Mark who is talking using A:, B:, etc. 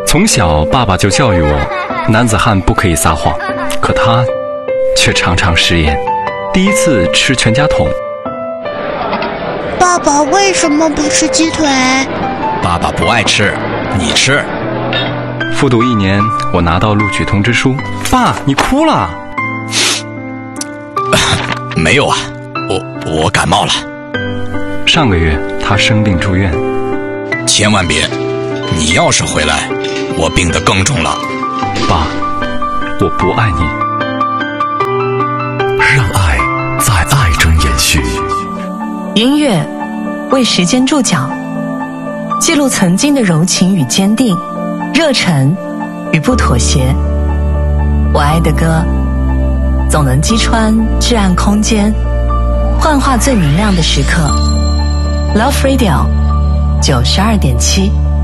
A: 从小爸爸就教育我，男子汉不可以撒谎，可他却常常食言。第一次吃全家桶。
B: 爸爸为什么不吃鸡腿？
C: 爸爸不爱吃，你吃。
A: 复读1年，我拿到录取通知书。爸，你哭了？
C: 没有啊，我感冒了。
A: 上个月他生病住院。
C: 千万别，你要是回来，我病得更重了。
A: 爸，我不爱你。
D: 让爱在爱中延续。
E: 音乐为时间注脚，记录曾经的柔情与坚定，热忱与不妥协。我爱的歌总能击穿至暗空间，幻化最明亮的时刻。Love Radio 92.7